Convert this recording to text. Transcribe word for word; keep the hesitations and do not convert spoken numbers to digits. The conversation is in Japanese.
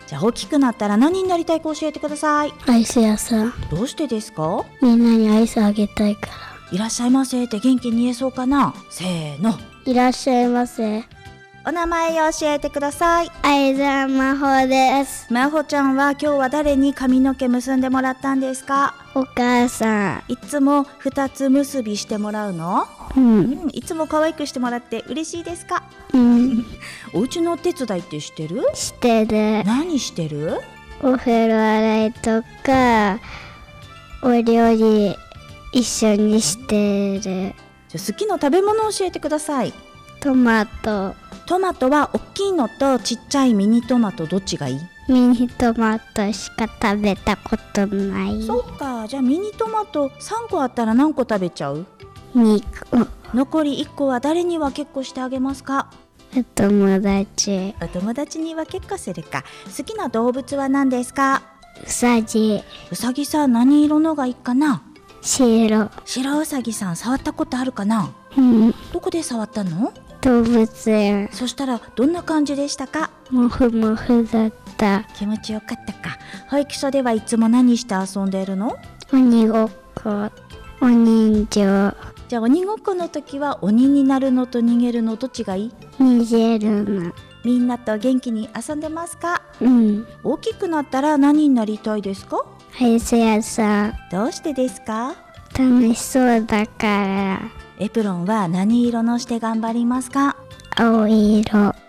じゃあ大きくなったら何になりたいか教えてください。 アイス屋さん。 どうしてですか？ みんなにアイスあげたいから。 いらっしゃいませって元気に言えそうかな。せーの。 いらっしゃいませ。 お名前を教えてください。 相沢真帆です。 まほちゃんは今日は誰に髪の毛結んでもらったんですか？ お母さいつも二つ結びしてもらうの？ ん。う。 うんん、いつも可愛くしてもらって嬉しいですか？ うん。 お家のお手伝いってしてる？ してる。 何してる？ お風呂洗いとか、お料理一緒にしてる。 じゃあ好きな食べ物を教えてください。 トマト。 トマトは大きいのとちっちゃいミニトマトどっちがいい？ ミニトマトしか食べたことない。 そっか、じゃあミニトマトさんこあったら何個食べちゃう？ にこ。 残りいっこは誰に分けっこしてあげますか？ お友達。 お友達に分けっこするか。好きな動物は何ですか？ うさぎ。 うさぎさん何色のがいいかな？ 白。 白うさぎさん触ったことあるかな？ うん。 どこで触ったの？ 動物園。 そしたらどんな感じでしたか？ もふもふだった。 気持ちよかったか。保育所ではいつも何して遊んでいるの？ 鬼ごっこ。お人形。 じゃあ鬼ごっこの時は鬼になるのと逃げるのどっちがいい？ 逃げるの。 みんなと元気に遊んでますか？ うん。 大きくなったら何になりたいですか？ アイス屋さん。 どうしてですか？ 楽しそうだから。 エプロンは何色のして頑張りますか？ 青色。